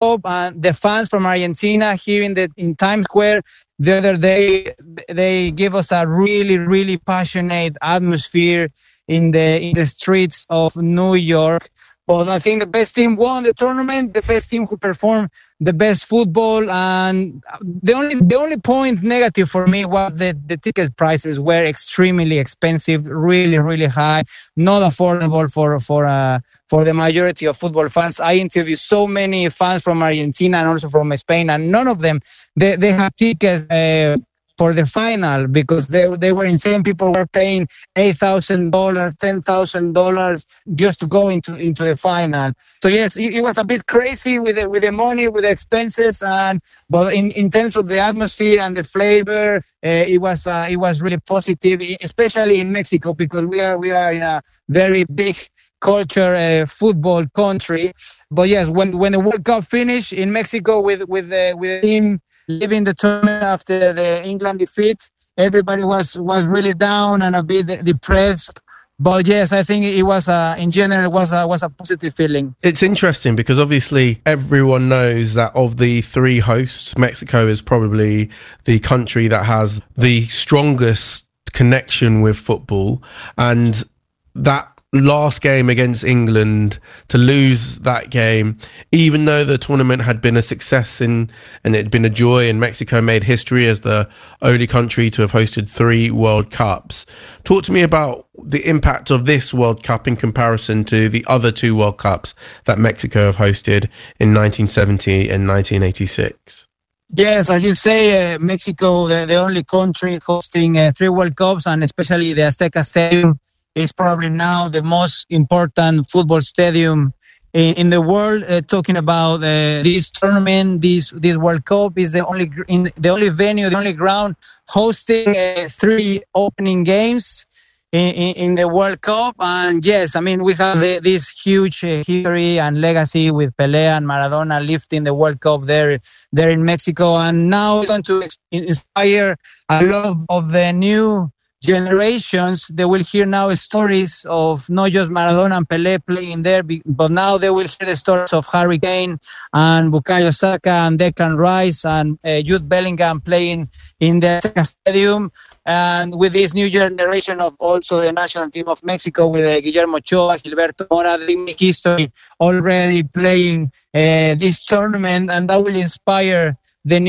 Cup, and the fans from Argentina here in Times Square the other day, they give us a really, really passionate atmosphere in the streets of New York. But I think the best team won the tournament, the best team who performed the best football. And the only point negative for me was the ticket prices were extremely expensive, really, really high, not affordable for the majority of football fans. I interviewed so many fans from Argentina and also from Spain, and none of them, they have tickets for the final, because they were insane. People were paying $8,000, $10,000 just to go into the final. So yes, it was a bit crazy with the money, with the expenses, but in terms of the atmosphere and the flavor, it was really positive, especially in Mexico, because we are in a very big culture football country. But yes, when the World Cup finished in Mexico with the team leaving the tournament after the England defeat, everybody was really down and a bit depressed. But yes, I think it was in general was a positive feeling. It's interesting because obviously everyone knows that of the three hosts, Mexico is probably the country that has the strongest connection with football, and that last game against England, to lose that game, even though the tournament had been a success and it had been a joy, and Mexico made history as the only country to have hosted 3 World Cups. Talk to me about the impact of this World Cup in comparison to the other 2 World Cups that Mexico have hosted in 1970 and 1986. Yes, as you say, Mexico, the only country hosting 3 World Cups, and especially the Azteca Stadium, is probably now the most important football stadium in the world. Talking about this tournament, this World Cup is the only venue, the only ground hosting 3 opening games in the World Cup. And yes, I mean, we have this huge history and legacy with Pelé and Maradona lifting the World Cup there in Mexico, and now it's going to inspire a lot of the new generations. They will hear now stories of not just Maradona and Pelé playing there, but now they will hear the stories of Harry Kane and Bukayo Saka and Declan Rice and Jude Bellingham playing in the Azteca Stadium. And with this new generation of also the national team of Mexico with Guillermo Ochoa, Gilberto Mora, they make history already playing this tournament, and that will inspire the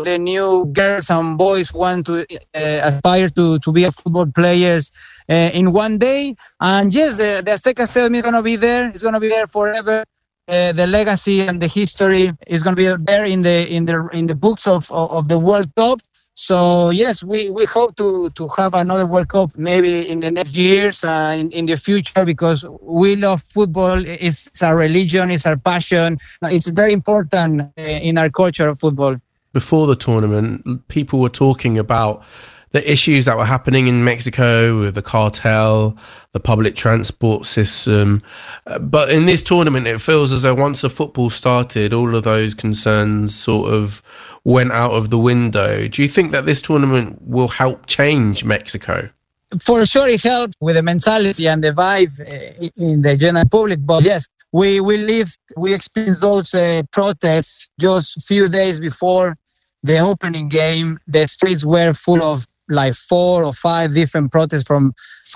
new girls and boys who want to aspire to be a football players in one day. And yes, the Azteca Stadium is going to be there. It's going to be there forever. The legacy and the history is going to be there in the books of the World Cup. So yes, we hope to have another World Cup maybe in the next years, in the future, because we love football. It's our religion, it's our passion. It's very important in our culture of football. Before the tournament, people were talking about the issues that were happening in Mexico with the cartel, the public transport system. But in this tournament, it feels as though once the football started, all of those concerns sort of went out of the window. Do you think that this tournament will help change Mexico? For sure, it helped with the mentality and the vibe in the general public. But yes, we experienced those protests just a few days before the opening game. The streets were full of like 4 or 5 different protests from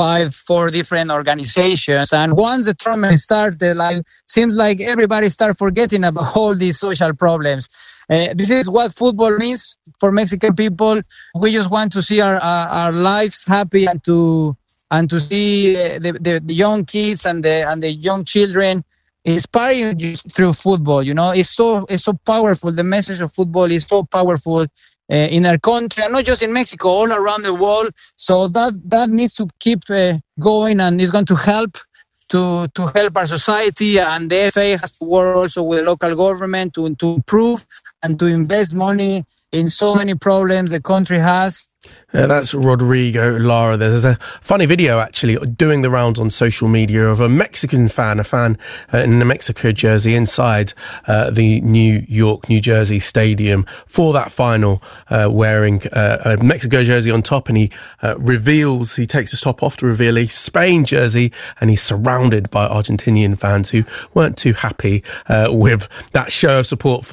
4 different organizations. And once the tournament started, seems like everybody started forgetting about all these social problems. This is what football means for Mexican people. We just want to see our lives happy and to see the young kids and the young children inspiring you through football. You know, it's so powerful. The message of football is so powerful in our country, and not just in Mexico, all around the world. So that needs to keep going, and it's going to help to help our society. And the FA has to work also with the local government to improve and to invest money in so many problems the country has. That's Rodrigo Lara. There's a funny video actually doing the rounds on social media of a Mexican fan, in a Mexico jersey inside the New York, New Jersey stadium for that final, wearing a Mexico jersey on top, and he takes his top off to reveal a Spain jersey, and he's surrounded by Argentinian fans who weren't too happy with that show of support